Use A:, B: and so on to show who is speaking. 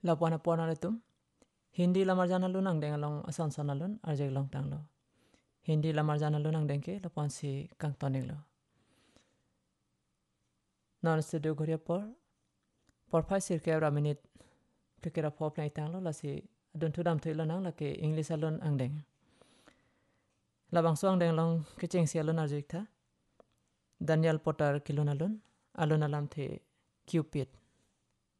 A: Lapuan apon tum Hindi lamar jana lun ang deng along asan sana lun arjek long tang lo. Hindi lamar jana lun ang deng ke lapuan si kang toning lo. Non studio guria por 5 circa ra minute kira pop na itang lo la si adun tudam tu ilon ang la ke English alun ang deng. Labang so ang deng long kicing si alun arjek tha. Daniel Potter kilun alun alam the Cupid.